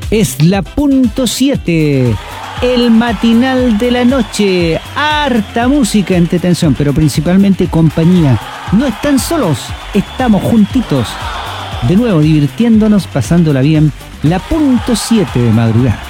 Es la punto 7, el matinal de la noche. Harta música, entretención, pero principalmente compañía. No están solos, estamos juntitos. De nuevo, divirtiéndonos, pasándola bien. La punto 7 de madrugada.